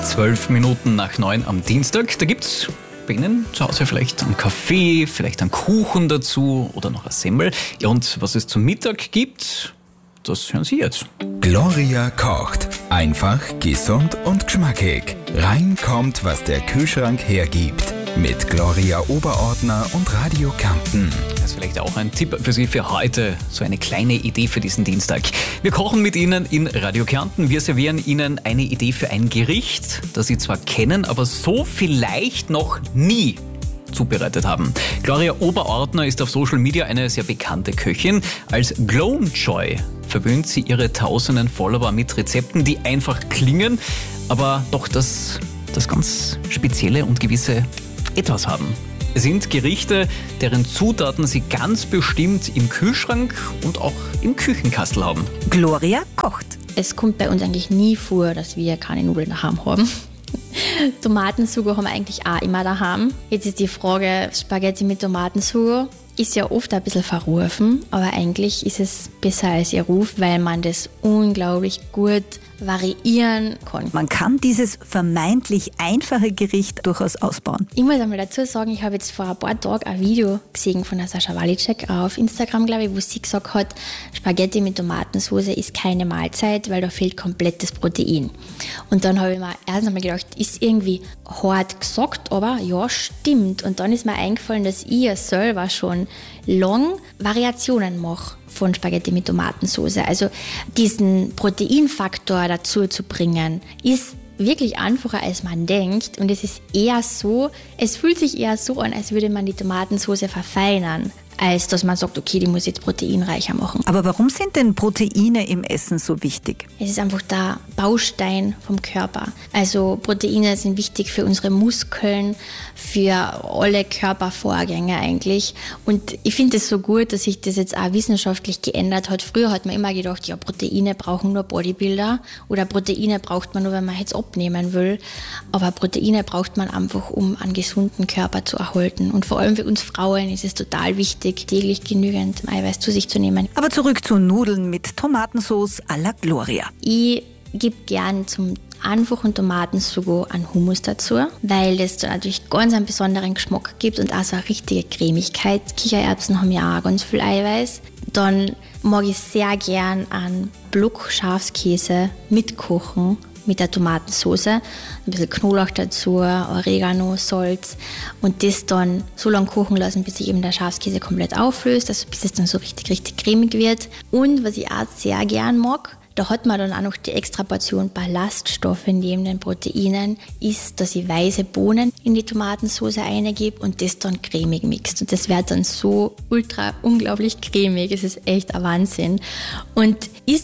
12 Minuten nach 9 am Dienstag. Da gibt's bei Ihnen zu Hause vielleicht einen Kaffee, vielleicht einen Kuchen dazu oder noch ein Semmel. Ja, und was es zum Mittag gibt, das hören Sie jetzt. Gloria kocht. Einfach, gesund und geschmackig. Rein kommt, was der Kühlschrank hergibt. Mit Gloria Oberordner und Radio Kärnten. Das ist vielleicht auch ein Tipp für Sie für heute. So eine kleine Idee für diesen Dienstag. Wir kochen mit Ihnen in Radio Kärnten. Wir servieren Ihnen eine Idee für ein Gericht, das Sie zwar kennen, aber so vielleicht noch nie zubereitet haben. Gloria Oberordner ist auf Social Media eine sehr bekannte Köchin. Als Glownjoy verwöhnt sie ihre tausenden Follower mit Rezepten, die einfach klingen, aber doch das ganz Spezielle und gewisse Etwas haben. Es sind Gerichte, deren Zutaten Sie ganz bestimmt im Kühlschrank und auch im Küchenkastel haben. Gloria kocht. Es kommt bei uns eigentlich nie vor, dass wir keine Nudeln daheim haben. Tomatensugo haben wir eigentlich auch immer daheim. Jetzt ist die Frage, Spaghetti mit Tomatensugo ist ja oft ein bisschen verrufen, aber eigentlich ist es besser als ihr Ruf, weil man das unglaublich gut variieren kann. Man kann dieses vermeintlich einfache Gericht durchaus ausbauen. Ich muss einmal dazu sagen, ich habe jetzt vor ein paar Tagen ein Video gesehen von der Sascha Walicek auf Instagram, glaube ich, wo sie gesagt hat, Spaghetti mit Tomatensauce ist keine Mahlzeit, weil da fehlt komplett das Protein. Und dann habe ich mir erst einmal gedacht, ist irgendwie hart gesagt, aber ja, stimmt. Und dann ist mir eingefallen, dass ich ja selber schon lang Variationen mache von Spaghetti mit Tomatensauce. Also diesen Proteinfaktor dazu zu bringen, ist wirklich einfacher, als man denkt. Und es ist eher so, es fühlt sich eher so an, als würde man die Tomatensauce verfeinern, als dass man sagt, okay, die muss jetzt proteinreicher machen. Aber warum sind denn Proteine im Essen so wichtig? Es ist einfach der Baustein vom Körper. Also Proteine sind wichtig für unsere Muskeln, für alle Körpervorgänge eigentlich. Und ich finde es so gut, dass sich das jetzt auch wissenschaftlich geändert hat. Früher hat man immer gedacht, ja, Proteine brauchen nur Bodybuilder oder Proteine braucht man nur, wenn man jetzt abnehmen will. Aber Proteine braucht man einfach, um einen gesunden Körper zu erhalten. Und vor allem für uns Frauen ist es total wichtig, täglich genügend Eiweiß zu sich zu nehmen. Aber zurück zu Nudeln mit Tomatensauce à la Gloria. Ich gebe gern zum einfachen Tomatensugo einen Hummus dazu, weil das dann natürlich ganz einen besonderen Geschmack gibt und auch so eine richtige Cremigkeit. Kichererbsen haben ja auch ganz viel Eiweiß. Dann mag ich sehr gern einen Block Schafskäse mitkochen mit der Tomatensauce, ein bisschen Knoblauch dazu, Oregano, Salz und das dann so lange kochen lassen, bis sich eben der Schafskäse komplett auflöst, also bis es dann so richtig cremig wird. Und was ich auch sehr gern mag, da hat man dann auch noch die extra Portion Ballaststoffe neben den Proteinen, ist, dass ich weiße Bohnen in die Tomatensauce reingebe und das dann cremig mixt. Und das wird dann so ultra unglaublich cremig. Es ist echt ein Wahnsinn. Und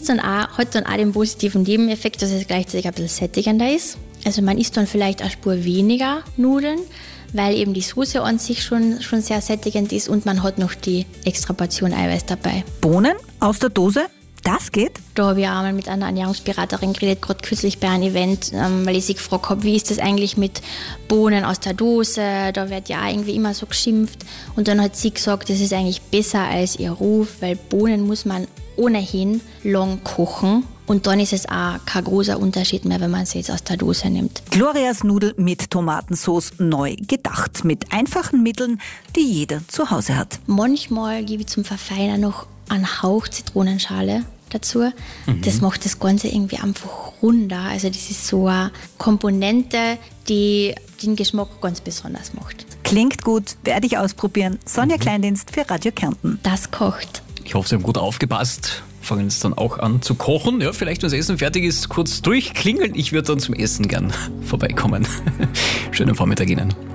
hat dann auch den positiven Nebeneffekt, dass es gleichzeitig ein bisschen sättigender ist. Also man isst dann vielleicht eine Spur weniger Nudeln, weil eben die Soße an sich schon sehr sättigend ist und man hat noch die extra Portion Eiweiß dabei. Bohnen aus der Dose? Das geht? Da habe ich auch mal mit einer Ernährungsberaterin geredet, gerade kürzlich bei einem Event, weil ich sie gefragt habe, wie ist das eigentlich mit Bohnen aus der Dose? Da wird ja irgendwie immer so geschimpft. Und dann hat sie gesagt, das ist eigentlich besser als ihr Ruf, weil Bohnen muss man ohnehin lang kochen. Und dann ist es auch kein großer Unterschied mehr, wenn man sie jetzt aus der Dose nimmt. Glorias Nudel mit Tomatensauce neu gedacht. Mit einfachen Mitteln, die jeder zu Hause hat. Manchmal gebe ich zum Verfeinern noch einen Hauch Zitronenschale dazu. Das macht das Ganze irgendwie einfach runder. Also das ist so eine Komponente, die den Geschmack ganz besonders macht. Klingt gut, werde ich ausprobieren. Sonja Kleindienst für Radio Kärnten. Das kocht. Ich hoffe, Sie haben gut aufgepasst. Fangen jetzt dann auch an zu kochen. Ja, vielleicht, wenn das Essen fertig ist, kurz durchklingeln. Ich würde dann zum Essen gern vorbeikommen. Schönen Vormittag Ihnen.